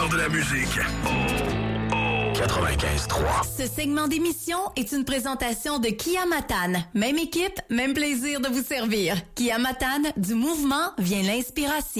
meilleur de la musique. 95.3. Ce segment d'émission est une présentation de Kia Matane. Même équipe, même plaisir de vous servir. Kia Matane, du mouvement vient l'inspiration.